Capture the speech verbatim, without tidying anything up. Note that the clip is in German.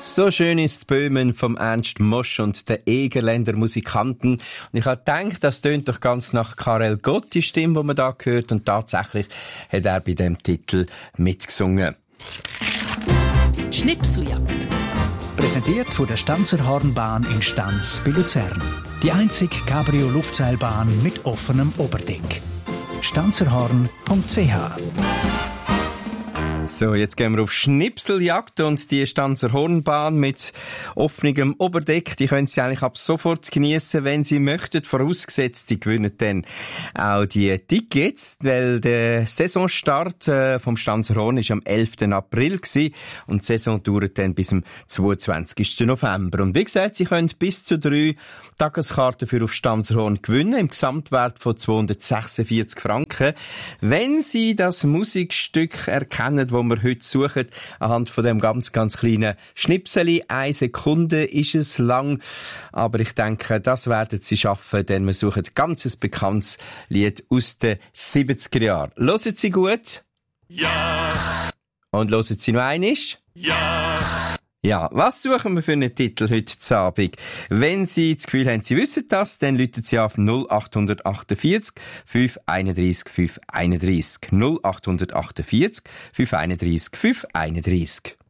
So schön ist Böhmen vom Ernst Mosch und der Egerländer Musikanten. Und ich habe gedacht, das tönt doch ganz nach Karel Gott, die Stimme, die man da hört. Und tatsächlich hat er bei dem Titel mitgesungen. Schnipseljagd. Präsentiert von der Stanzer Hornbahn in Stanz bei Luzern. Die einzige Cabrio-Luftseilbahn mit offenem Oberdeck. stanzerhorn punkt c h. So, jetzt gehen wir auf Schnipseljagd und die Stanzer Hornbahn mit offenem Oberdeck, die können Sie eigentlich ab sofort geniessen, wenn Sie möchten, vorausgesetzt, die gewinnen dann auch die Tickets, weil der Saisonstart äh, vom Stanzer Horn ist am elften April gewesen und die Saison dauert dann bis zum zweiundzwanzigsten November. Und wie gesagt, Sie können bis zu drei Tageskarten für auf Stanzer Horn gewinnen, im Gesamtwert von zweihundertsechsundvierzig Franken. Wenn Sie das Musikstück erkennen, wo wir heute suchen, anhand von dem ganz, ganz kleinen Schnipseli. Eine Sekunde ist es lang, aber ich denke, das werden Sie schaffen, denn wir suchen ein ganz bekanntes Lied aus den siebziger Jahren. Hören Sie gut? Ja. Und hören Sie noch einmal? Ja. Ja, was suchen wir für einen Titel heute Abend? Wenn Sie das Gefühl haben, Sie wissen das, dann rufen Sie auf null acht achtundvierzig fünf einunddreißig fünf einunddreißig. null acht achtundvierzig fünf einunddreißig fünf einunddreißig.